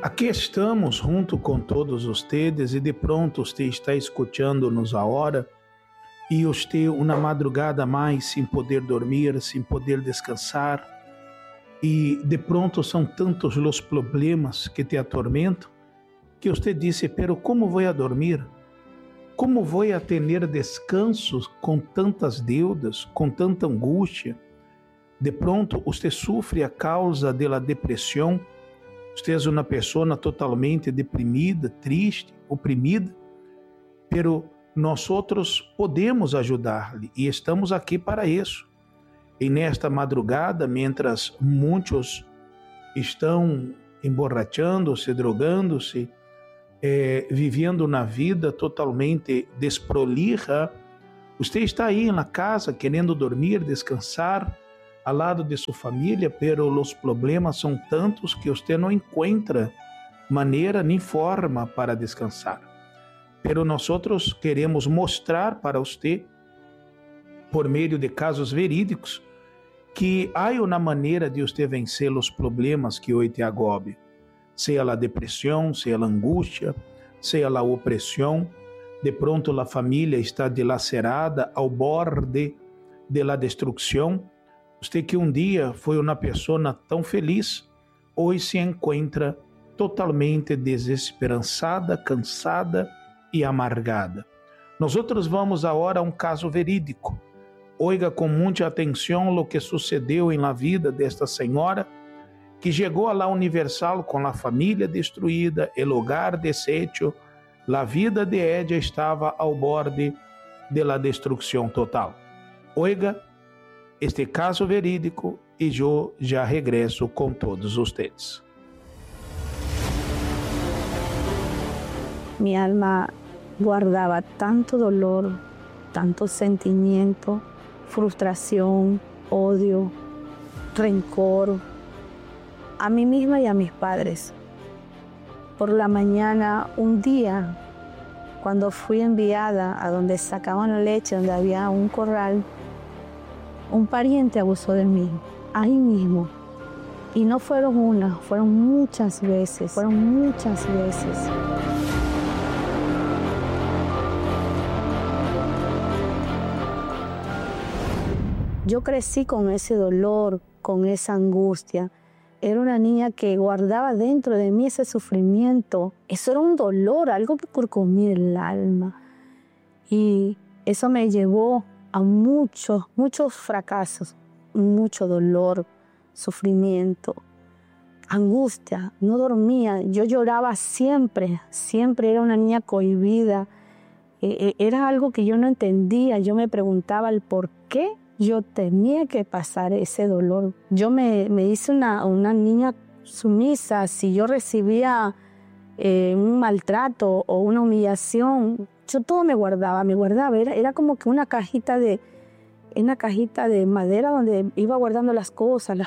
Aqui estamos junto com todos vocês e de pronto você está escutando-nos agora e você uma madrugada mais sem poder dormir, sem poder descansar e de pronto são tantos os problemas que te atormentam que você disse, pero como vou a dormir? Como vou a ter descansos com tantas deudas, com tanta angústia? De pronto você sofre a causa da depressão. Você é uma pessoa totalmente deprimida, triste, oprimida, pero nós outros podemos ajudar-lhe e estamos aqui para isso. E nesta madrugada, mientras muitos estão emborrachando-se, drogando-se, vivendo na vida totalmente desprolija, você está aí na casa querendo dormir, descansar, ao lado de sua família, pero os problemas são tantos que você não encontra maneira nem forma para descansar. Pero nós queremos mostrar para você, por meio de casos verídicos, que há uma maneira de você vencer os problemas que hoje te agobiam, seja a depressão, seja a angústia, seja a opressão. De pronto a família está dilacerada ao borde da destruição. Você que dia foi uma pessoa tão feliz, hoje se encontra totalmente desesperançada, cansada e amargada. Nós vamos agora a um caso verídico. Oiga com muita atenção o que sucedeu na vida desta senhora, que chegou à Universal com a família destruída, o hogar deshecho, a vida de ella estava ao borde da destruição total. Oiga este caso verídico e eu já regresso com todos vocês. Mi alma guardaba tanto dolor, tanto sentimiento, frustración, odio, rencor a mí misma y a mis padres. Por la mañana, un día, cuando fui enviada a donde sacaban la leche, donde había un corral, un pariente abusó de mí, ahí mismo. Y no fueron una, fueron muchas veces. Yo crecí con ese dolor, con esa angustia. Era una niña que guardaba dentro de mí ese sufrimiento. Eso era un dolor, algo que carcomía el alma. Y eso me llevó a muchos fracasos, mucho dolor, sufrimiento, angustia. No dormía, yo lloraba siempre era una niña cohibida. Era algo que yo no entendía, yo me preguntaba el por qué yo tenía que pasar ese dolor. Yo me hice una niña sumisa. Si yo recibía un maltrato o una humillación, yo todo me guardaba. Era como que una cajita de madera donde iba guardando las cosas.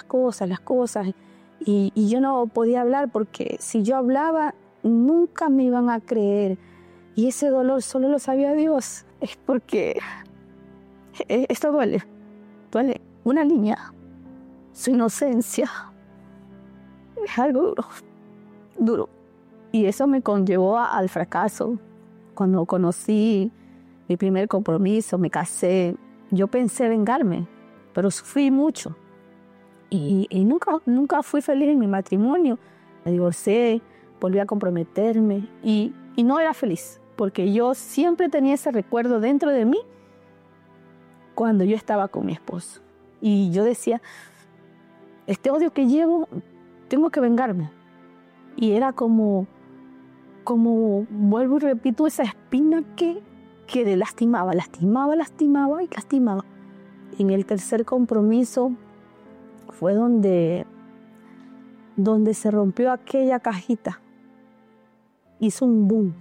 Y yo no podía hablar porque si yo hablaba, nunca me iban a creer. Y ese dolor solo lo sabía Dios. Es porque esto duele. Una niña, su inocencia, es algo duro. Y eso me conllevó al fracaso. Cuando conocí mi primer compromiso, me casé, yo pensé vengarme, pero sufrí mucho. Y nunca fui feliz en mi matrimonio. Me divorcié, volví a comprometerme y no era feliz, porque yo siempre tenía ese recuerdo dentro de mí cuando yo estaba con mi esposo. Y yo decía, este odio que llevo, tengo que vengarme. Y era como vuelvo y repito, esa espina que le lastimaba. Y en el tercer compromiso fue donde se rompió aquella cajita. Hizo un boom.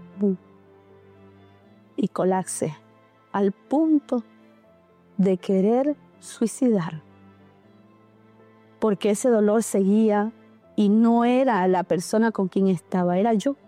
Y colapsé al punto de querer suicidar, porque ese dolor seguía y no era la persona con quien estaba, era yo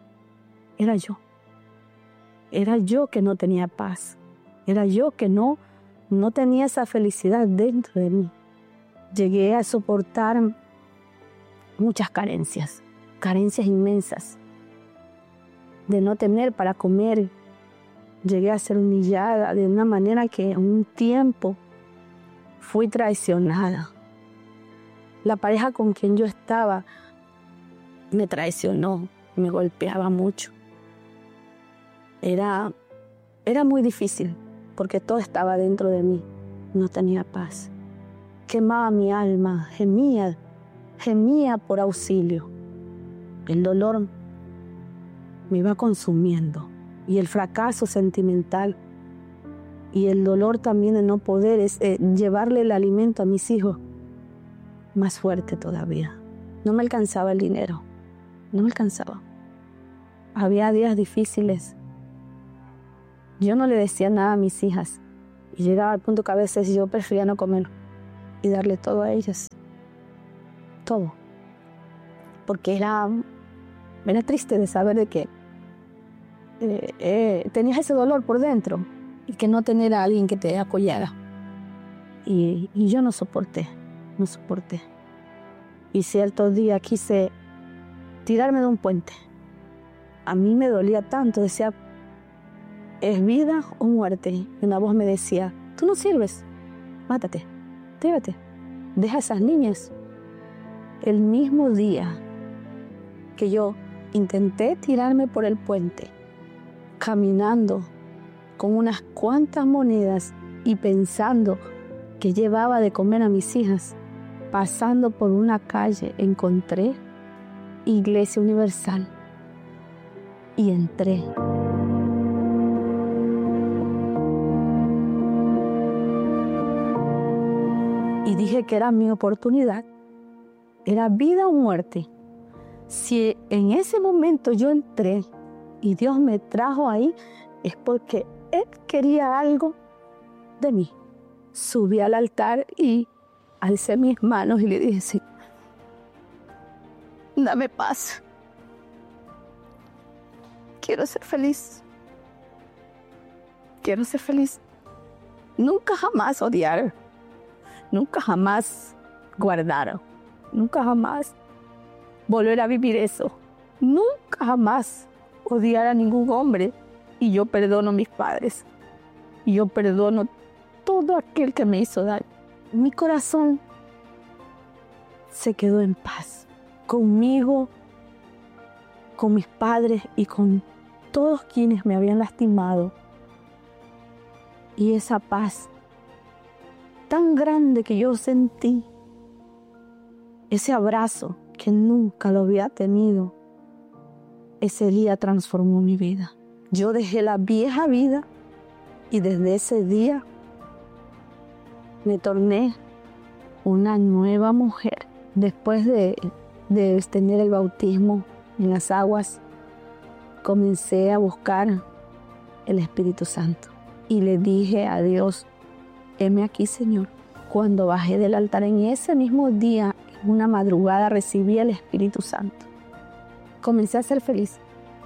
que no tenía paz, era yo que no tenía esa felicidad dentro de mí. Llegué a soportar muchas carencias, carencias inmensas, de no tener para comer. Llegué a ser humillada de una manera que en un tiempo fui traicionada. La pareja con quien yo estaba me traicionó, me golpeaba mucho. Era muy difícil porque todo estaba dentro de mí. No tenía paz. Quemaba mi alma, gemía por auxilio. El dolor me iba consumiendo y el fracaso sentimental y el dolor también de no poder llevarle el alimento a mis hijos, más fuerte todavía. No me alcanzaba el dinero, no me alcanzaba. Había días difíciles. Yo no le decía nada a mis hijas y llegaba al punto que a veces yo prefería no comer y darle todo a ellas. Todo. Porque era triste de saber de que tenías ese dolor por dentro y que no tener a alguien que te apoyara. Y yo no soporté. Y ciertos días quise tirarme de un puente. A mí me dolía tanto, decía, ¿es vida o muerte? Y una voz me decía, tú no sirves, mátate, tírate, deja a esas niñas. El mismo día que yo intenté tirarme por el puente, caminando con unas cuantas monedas y pensando que llevaba de comer a mis hijas, pasando por una calle encontré Iglesia Universal y entré. Y dije que era mi oportunidad, era vida o muerte. Si en ese momento yo entré y Dios me trajo ahí, es porque Él quería algo de mí. Subí al altar y alcé mis manos y le dije, sí, dame paz. Quiero ser feliz. Quiero ser feliz. Nunca jamás odiar. Nunca jamás guardar. Nunca jamás volver a vivir eso. Nunca jamás odiar a ningún hombre. Y yo perdono a mis padres. Y yo perdono todo aquel que me hizo daño. Mi corazón se quedó en paz. Conmigo, con mis padres y con todos quienes me habían lastimado. Y esa paz tan grande que yo sentí, ese abrazo que nunca lo había tenido, ese día transformó mi vida. Yo dejé la vieja vida y desde ese día me torné una nueva mujer. Después de tener el bautismo en las aguas, comencé a buscar el Espíritu Santo y le dije a Dios, heme aquí, Señor. Cuando bajé del altar en ese mismo día, en una madrugada, recibí el Espíritu Santo. Comencé a ser feliz.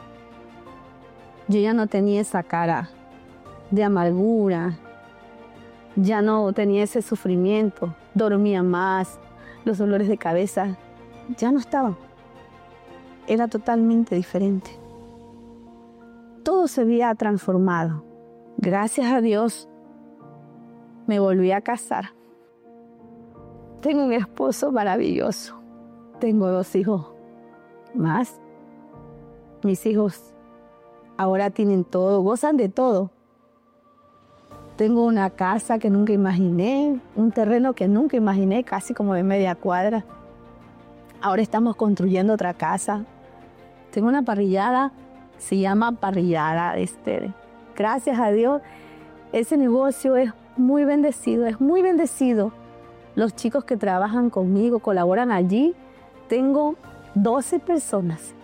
Yo ya no tenía esa cara de amargura, ya no tenía ese sufrimiento, dormía más, los dolores de cabeza ya no estaban. Era totalmente diferente. Todo se había transformado. Gracias a Dios, me volví a casar. Tengo un esposo maravilloso. Tengo 2 hijos más. Mis hijos ahora tienen todo, gozan de todo. Tengo una casa que nunca imaginé, un terreno que nunca imaginé, casi como de media cuadra. Ahora estamos construyendo otra casa. Tengo una parrillada, se llama Parrillada Esther. Gracias a Dios, ese negocio es muy bendecido, es muy bendecido. Los chicos que trabajan conmigo, colaboran allí. Tengo 12 personas.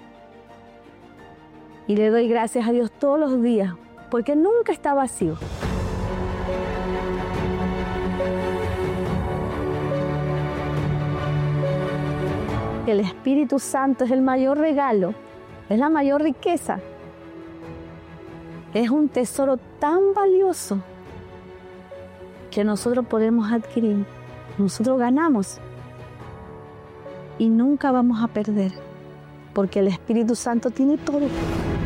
Y le doy gracias a Dios todos los días, porque nunca está vacío. El Espíritu Santo es el mayor regalo, es la mayor riqueza. Es un tesoro tan valioso que nosotros podemos adquirir. Nosotros ganamos y nunca vamos a perder. porque el Espíritu Santo tiene todo.